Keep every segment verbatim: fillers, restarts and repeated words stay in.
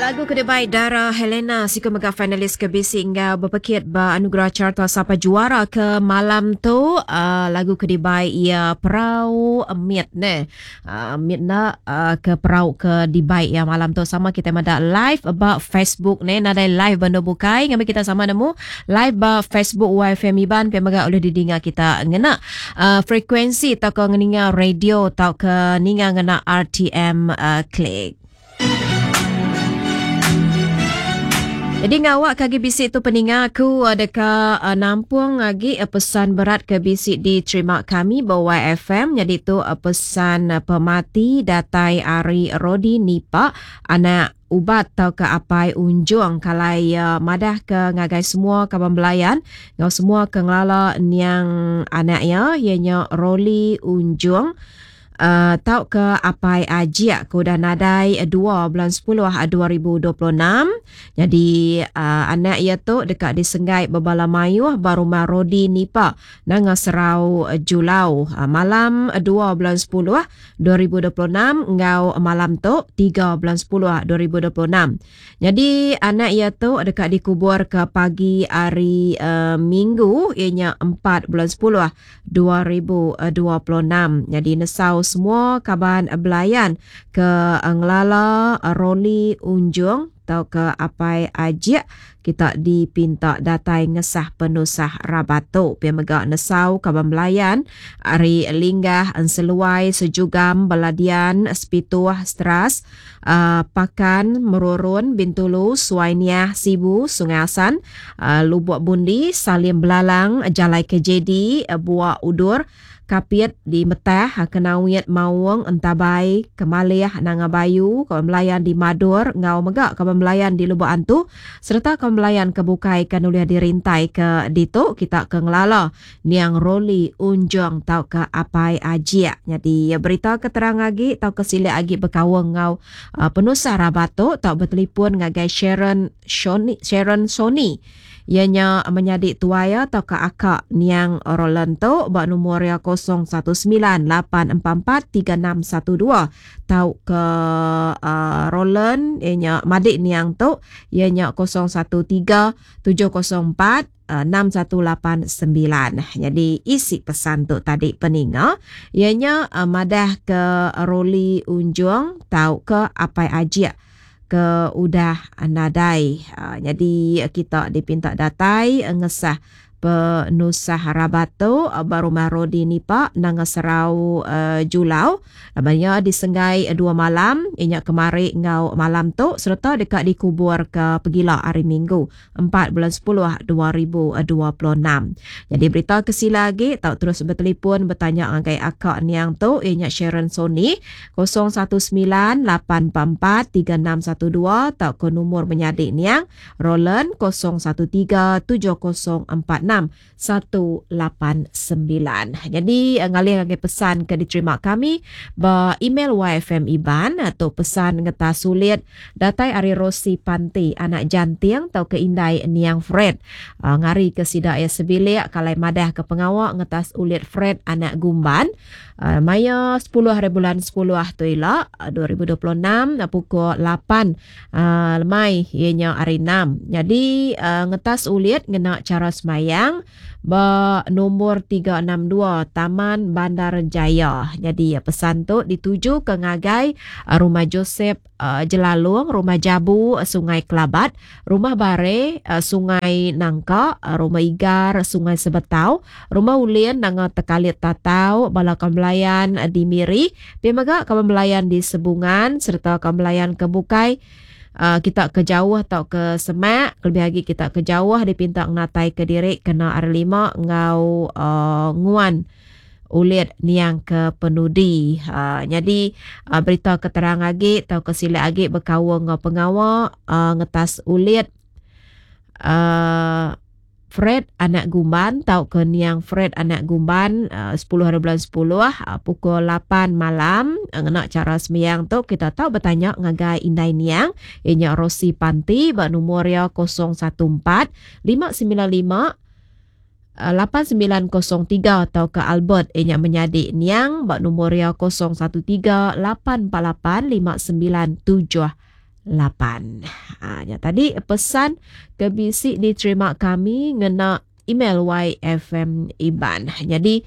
Lagu kedai Dara Helena siko mega finalis ke bisi hingga berpekit ba anugerah carta sapa juara ke malam tu. Uh, lagu kedai ia perau miet ne. Uh, miet na uh, ke perau ke dibai ya malam tu sama kita mada live ba Facebook ne nada live bando bukai ngambil kita sama nemu live ba Facebook Y F M Iban pe mega oleh didinga kita ngena uh, frekuensi tau ke ngeninga radio tau ke ninga ngena R T M uh, klik. Jadi ngawak kagi bisik tu peninga aku adakah uh, nampung lagi uh, pesan berat ke bisik diterima kami bawa Y F M. Jadi tu uh, pesan uh, pemati datai Ari Rodi Nipa anak ubat tau ke apai unjung kalai uh, madah ke ngagai semua kawan belayan ngau semua ke ngelala niang anaknya ianya Roli unjung. Uh, tau ke apai ajia kuda nadai dua bulan sepuluh dua ribu dua puluh enam. Jadi uh, anak ia tu dekat disenggai bebala mayuh baru Marodi Nipa nanga serau Julau uh, malam dua bulan sepuluh dua ribu dua puluh enam ngau malam tu tiga bulan sepuluh dua ribu dua puluh enam. Jadi anak ia tu dekat dikubur ke pagi hari uh, Minggu ianya empat bulan sepuluh dua ribu dua puluh enam. Jadi nesau semua kaban belayan ke Anglala Roli Unjung atau ke apai ajia kita dipinta datai ngesah penusah rabato pia megak nesau kaban belayan ari linggah anseluai sejugam baladian spituah stras uh, pakan merurun bintulu suainia sibu sungai asan uh, lubuk bundi salim belalang jalai kejedi uh, buah udur kapiat di metah kenawiyat mawang entabai kemalih nangabayu kawan melayan di Madur ngau megak kawan melayan di Lubuk Antu serta kawan melayan kebukai kanulia dirintai ke dito kita ke ngelala niang Roli Unjung tau ke apai ajia. Jadi berita keterang lagi tau ke sile agi berkawang ngau uh, penusah rabato tau bertelefon ngagai Sharon Shoni Sharon Sony. Ianya menyadik tuaya atau ke akak niang Rolando bak nomor ya kosong satu sembilan lapan empat empat tiga enam satu dua tau ke uh, Roland ianya madik niang tu ianya kosong satu tiga tujuh kosong empat enam satu lapan sembilan. Jadi isi pesan tu tadi peninga ianya uh, madah ke Roli Unjung tau ke apai ajia ke udah nadai. Uh, jadi kita dipinta datai ngesah penusah rabato uh, baru Marodi Nipa nanga serau uh, Julau namanya disenggai uh, dua malam inya kemari ngau malam tu serta dekat dikubur ke pegila hari Minggu empat bulan sepuluh dua ribu dua puluh enam. Jadi berita kesi lagi tau terus bertelefon bertanya ngai akak niang tu inya Sharon Sony kosong satu sembilan lapan empat empat tiga enam satu dua tau ke nomor menyadik niang Roland kosong satu tiga tujuh kosong empat enam satu lapan sembilan. Jadi ngalih lagi pesan ke diterima kami ba email Y F M Iban atau pesan ngeta sulit datai Ari Rosi Panti anak janting tau ke indai niang Fred uh, ngari ke sida ya sebilik kalai madah ke pengawak ngetas ulit Fred anak Gumban uh, maya sepuluh hari bulan sepuluh tu ila uh, dua ribu dua puluh enam uh, pukul lapan uh, lemai ianya hari enam. Jadi uh, ngetas ulit ngena cara semayang ba nomor tiga enam dua Taman Bandar Jaya. Jadi ya pesan tu dituju ke ngagai uh, Rumah Joseph uh, Jelalung, Rumah Jabu uh, Sungai Kelabat, Rumah Bare uh, Sungai Nangka, uh, Rumah Igar Sungai Sebetau, Rumah Ulin nanga Tekalit Tatau, Balakan Melayan uh, di Miri, pimaga kawan melayan di Sebungan serta kawan melayan ke Bukai. Uh, kita ke jauh atau ke Semak lebih lagi kita ke jauh dipinta natai ke diri kena ar lima ngau uh, nguan ulit niang ke penudi. Uh, jadi uh, berita keterang lagi atau ke sila lagi berkawang ngau pengawa uh, ngetas ulit uh, Fred anak Gumban tau ke niang Fred anak Gumban uh, sepuluh hari bulan sepuluh uh, pukul lapan malam uh, ngena cara semiyang tu kita tahu bertanya ngagai indai niang inya Rosi Panti ba nomor ya kosong satu empat lima sembilan lima lapan sembilan kosong tiga atau ke Albert inya menyadik niang ba nomor ya kosong satu tiga lapan empat lapan lima sembilan tujuh lapan. Ha, yang tadi pesan ke bisik diterima kami ngena email Y F M Iban. Jadi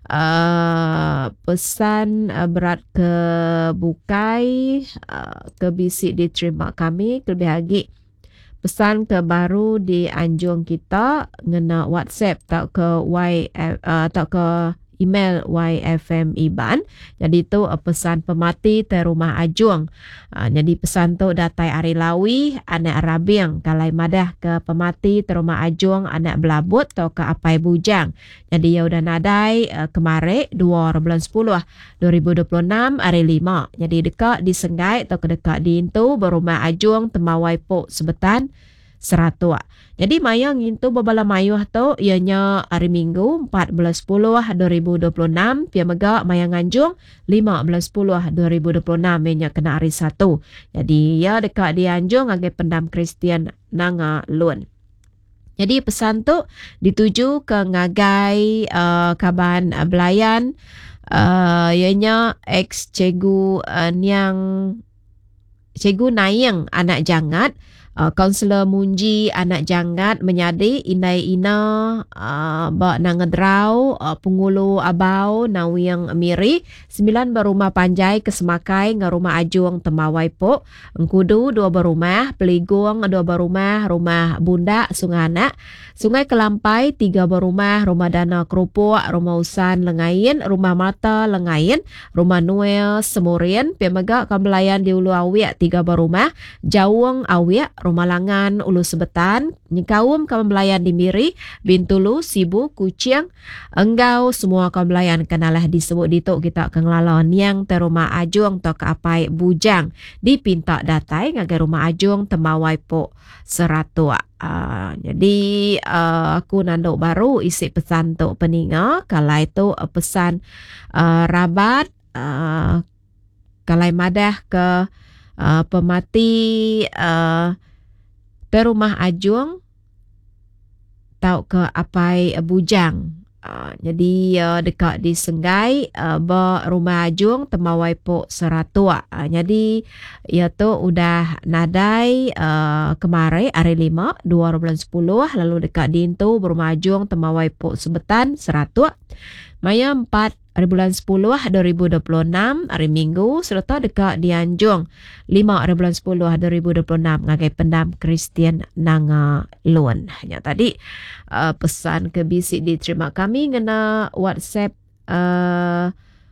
uh, pesan uh, berat ke bukai uh, ke bisik diterima kami lebih lagi pesan ke baru di anjung kita ngena WhatsApp tak ke Y uh, tak ke email Y F M Iban. Jadi tu uh, pesan pemati te rumah ajung. Uh, jadi pesan tu datai ari lawi anak rabiang kalai madah ke pemati te rumah ajung anak belabut atau ke apai bujang. Jadi ya udah nadai uh, kemarin dua bulan sepuluh dua ribu dua puluh enam hari lima. Jadi dekat di Senggai atau ke dekat di Intu berumah ajung temawai pok sebetan seratua. Jadi mayang itu babala mayuh tu ianya hari Minggu empat belas sepuluh dua ribu dua puluh enam, pia mega mayang anjung lima belas sepuluh dua ribu dua puluh enam ianya kena hari satu. Jadi ya dekat di Anjung agai pendam Kristian nanga lun. Jadi pesan tu dituju ke ngagai uh, kaban uh, belayan uh, ianya ex cikgu uh, niang cikgu Nayang anak jangat. Uh, Kaunselor Munji anak jangat menyadi inai ina uh, ba nangedrau uh, pengulu abau nawiang miri sembilan berumah panjai kesemakai ngarumah ajung temawai po engkudu dua berumah peligung dua berumah rumah bunda sungana sungai kelampai tiga berumah rumah dana kerupuk rumah usan lengain rumah mata lengain rumah nuel semurian pemega kambelayan di ulu awiak tiga berumah jawang awiak rumah langan ulu sebetan nyekawum kambelayan di miri bintulu sibu kucing enggau semua kambelayan kenalah disebut dituk kita kenglalon yang terumah ajung to keapai bujang di pinta datai ngagai rumah ajung temawai po seratua. Uh, jadi uh, aku nanduk baru isi pesan tu peninga kalau itu uh, pesan uh, rabat uh, kalau madah ke uh, pemati uh, terumah ajung tau ke apai uh, bujang. Uh, jadi uh, dekat di Senggai uh, ba rumah ajung temawai po seratua. Uh, jadi ia tu udah nadai uh, kemarin hari lima dua bulan sepuluh lalu dekat di Intu berumah ajung temawai po sebetan seratua. Maya empat hari bulan sepuluh dua ribu dua puluh enam hari Minggu serta dekat di Anjung lima hari bulan sepuluh dua ribu dua puluh enam ngagai pendam Kristian nanga lun. Hanya tadi uh, pesan ke bisik diterima kami ngena WhatsApp uh,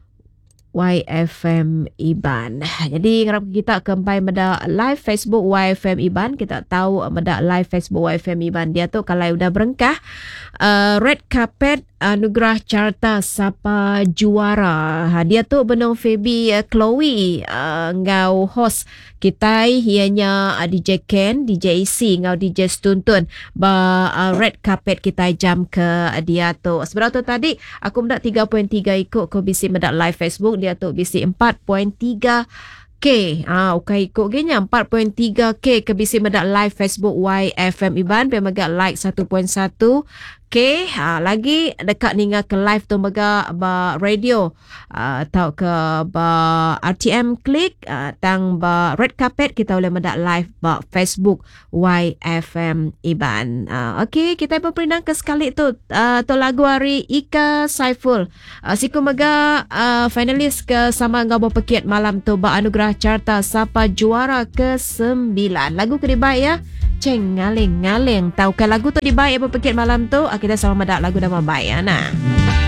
Y F M Iban. Jadi ngarap kita kempai meda live Facebook Y F M Iban. Kita tahu meda live Facebook Y F M Iban. Dia tu kalau udah berengkah uh, red carpet anugerah carta sapa juara. Ha, dia tu benong Feby uh, Chloe uh, ngau host kita ianya uh, D J Ken, D J A C ngau D J Stuntun ba uh, red carpet kita jam ke uh, dia tu. Sebenarnya tu tadi aku mendak tiga koma tiga ikut ko bisi mendak live Facebook dia tu bisi empat koma tiga K. Ah, okay, ikut genya empat koma tiga K ke bisi mendak live Facebook Y F M Iban pe megak like satu koma satu K. Ha, lagi dekat ninga ke live tu mega ba radio uh, atau ke ba R T M klik uh, tang ba red carpet kita boleh mendak live ba Facebook Y F M Iban. Uh, Okey, kita berperinang ke sekali tu uh, tu lagu hari Ika Saiful. Uh, siku mega uh, finalis ke sama ngau berpekit malam tu ba anugerah carta sapa juara ke sembilan. Lagu ke dibaik ya. Ceng ngaling ngaling tahu ke lagu tu dibaik berpekit malam tu. Kita sama medak lagu nama baik ya nah.